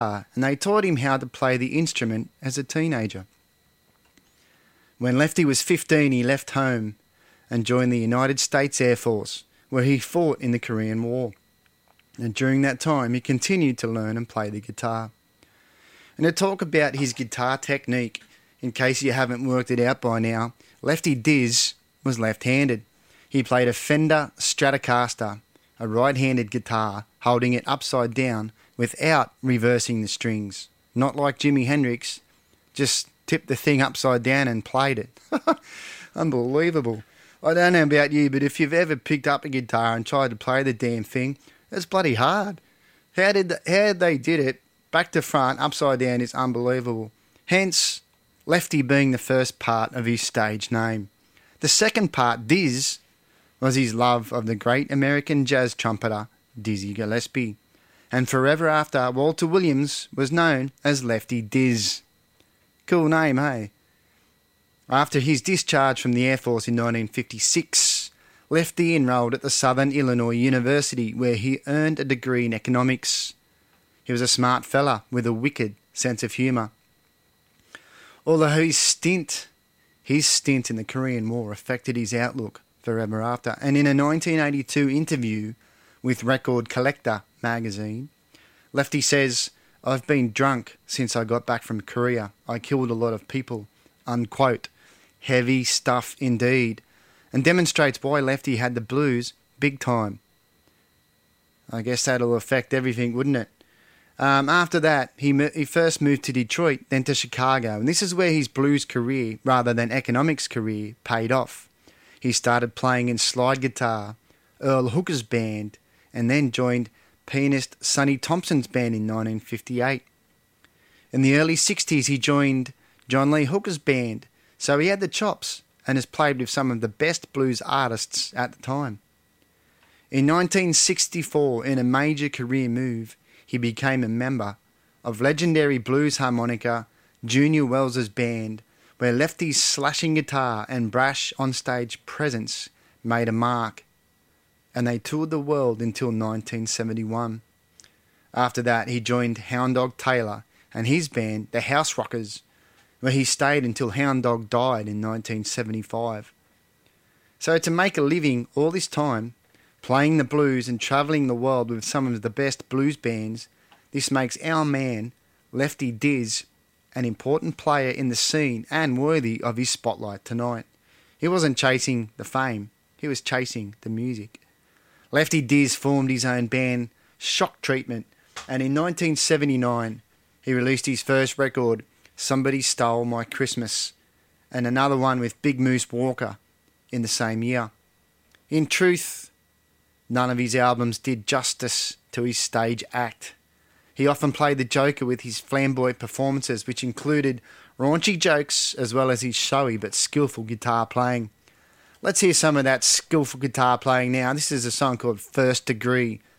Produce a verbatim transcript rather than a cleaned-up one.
and they taught him how to play the instrument as a teenager. When Lefty was fifteen, he left home and joined the United States Air Force, where he fought in the Korean War. And during that time, he continued to learn and play the guitar. And to talk about his guitar technique, in case you haven't worked it out by now, Lefty Diz was left-handed. He played a Fender Stratocaster, a right-handed guitar, holding it upside down without reversing the strings. Not like Jimi Hendrix, just tipped the thing upside down and played it. Unbelievable. I don't know about you, but if you've ever picked up a guitar and tried to play the damn thing, it's bloody hard. How did the, how they did it, back to front, upside down, is unbelievable. Hence, Lefty being the first part of his stage name. The second part, Diz, was his love of the great American jazz trumpeter, Dizzy Gillespie. And forever after, Walter Williams was known as Lefty Diz. Cool name, hey? After his discharge from the Air Force in nineteen fifty-six, Lefty enrolled at the Southern Illinois University, where he earned a degree in economics. He was a smart fella with a wicked sense of humour. Although his stint, his stint in the Korean War affected his outlook forever after. And in a nineteen eighty-two interview with Record Collector magazine, Lefty says, "I've been drunk since I got back from Korea. I killed a lot of people." Unquote. Heavy stuff indeed. And demonstrates why Lefty had the blues big time. I guess that'll affect everything, wouldn't it? Um, after that, he, mo- he first moved to Detroit, then to Chicago. And this is where his blues career, rather than economics career, paid off. He started playing in slide guitar, Earl Hooker's band, and then joined pianist Sonny Thompson's band in nineteen fifty-eight. In the early sixties, he joined John Lee Hooker's band, so he had the chops and has played with some of the best blues artists at the time. In nineteen sixty-four, in a major career move, he became a member of legendary blues harmonica Junior Wells's band, where Lefty's slashing guitar and brash onstage presence made a mark, and they toured the world until nineteen seventy-one. After that, he joined Hound Dog Taylor and his band, the House Rockers, where he stayed until Hound Dog died in nineteen seventy-five. So to make a living all this time, playing the blues and travelling the world with some of the best blues bands, this makes our man, Lefty Diz, an important player in the scene and worthy of his spotlight tonight. He wasn't chasing the fame, he was chasing the music. Lefty Diz formed his own band, Shock Treatment, and in nineteen seventy-nine he released his first record, Somebody Stole My Christmas, and another one with Big Moose Walker in the same year. In truth, none of his albums did justice to his stage act. He often played the Joker with his flamboyant performances, which included raunchy jokes as well as his showy but skillful guitar playing. Let's hear some of that skillful guitar playing now. This is a song called First Degree